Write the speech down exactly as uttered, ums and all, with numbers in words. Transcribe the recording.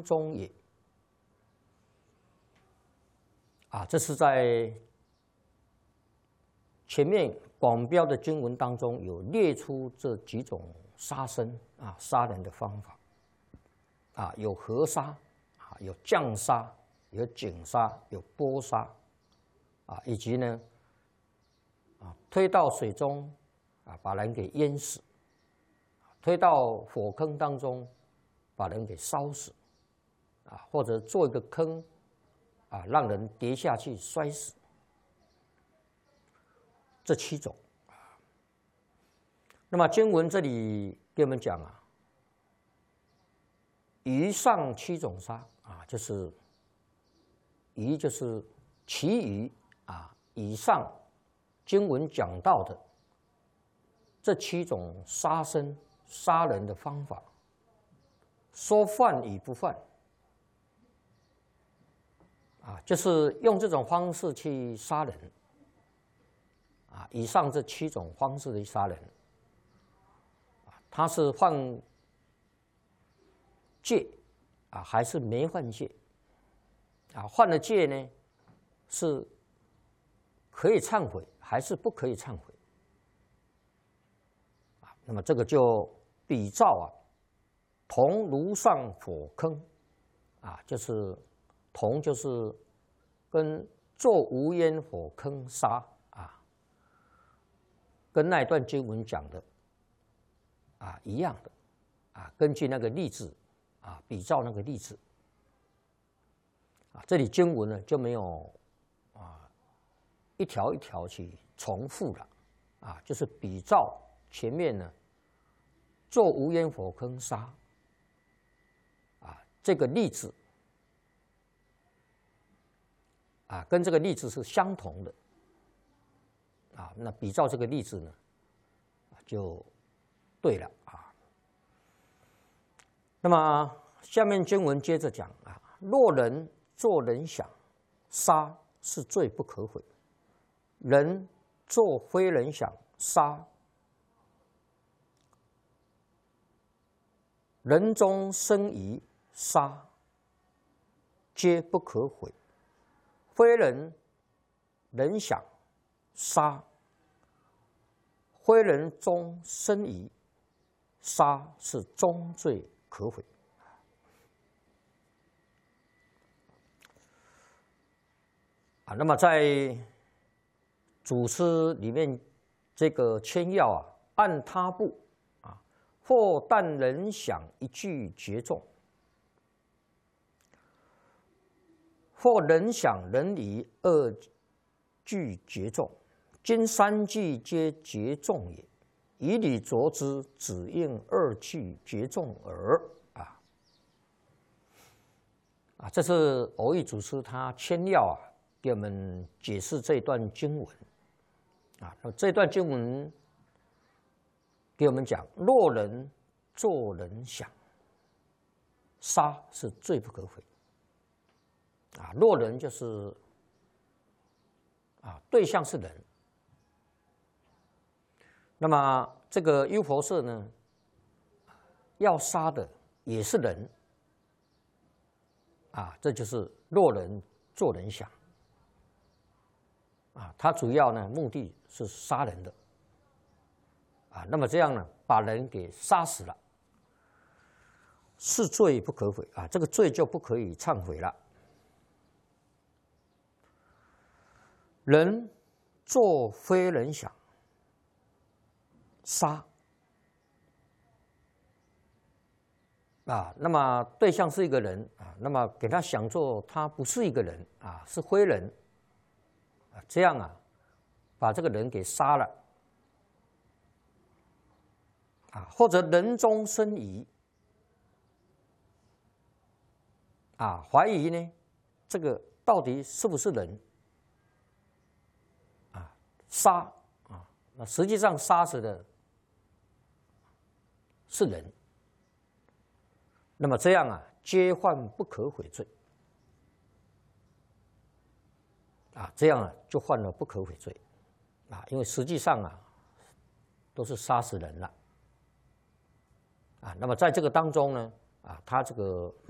中也。啊，这是在前面广标的经文当中有列出这几种杀生啊杀人的方法。啊，有合杀，啊，有降杀，有井杀，有剥杀，啊，以及呢，啊，推到水中，啊，把人给淹死；推到火坑当中，把人给烧死，啊，或者做一个坑，啊，让人跌下去摔死。这七种。那么经文这里给我们讲啊。以上七种杀啊，就是以就是其余啊，以上经文讲到的这七种杀生杀人的方法，说犯与不犯啊，就是用这种方式去杀人啊。以上这七种方式的杀人啊，他是犯戒啊，还是没犯戒啊？犯了戒呢，是可以忏悔，还是不可以忏悔啊？那么这个就比照啊，铜炉上火坑啊，就是铜就是跟做无烟火坑杀啊，跟那一段经文讲的啊一样的啊，根据那个例子。啊，比照那个例子，啊，这里经文呢就没有啊一条一条去重复了，啊，就是比照前面呢做无烟火坑杀，啊，这个例子，啊，跟这个例子是相同的，啊，那比照这个例子呢，就对了啊。那么下面经文接着讲啊，若人作人想，杀是罪不可悔；人作非人想，杀人中生疑，杀皆不可悔；非人人想，杀非人中生疑，杀是终罪可悔。啊，那么在祖师里面，这个签要啊，按他部啊，或但人想一句决中，或人想人疑二句决中，今三句皆决中也。以理着之，只应二句决中耳。啊啊，这是蕅益祖师他签要啊，给我们解释这段经文啊。那这段经文给我们讲，若人作人想，杀是罪不可悔。啊，若人就是啊，对象是人。那么这个优婆塞呢，要杀的也是人，啊，这就是若人作人想，啊，他主要呢目的是杀人的，啊，那么这样呢把人给杀死了，是罪不可悔啊，这个罪就不可以忏悔了。人作非人想，杀啊，那么对象是一个人啊，那么给他想做他不是一个人啊，是非人啊，这样啊，把这个人给杀了啊，或者人中生疑啊，怀疑呢，这个到底是不是人啊？杀啊，那实际上杀死的是人，那么这样啊，皆犯不可悔罪啊，这样啊就犯了不可悔罪啊，因为实际上啊都是杀死人了啊。那么在这个当中呢啊，他这个